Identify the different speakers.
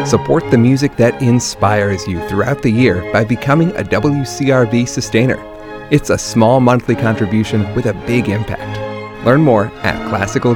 Speaker 1: Support the music that inspires you throughout the year by becoming a WCRV sustainer. It's a small monthly contribution with a big impact. Learn more at classical